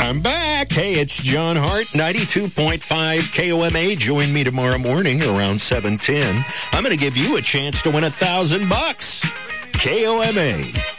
I'm back. Hey, it's John Hart, 92.5 KOMA. Join me tomorrow morning around 7:10. I'm going to give you a chance to win $1,000. KOMA.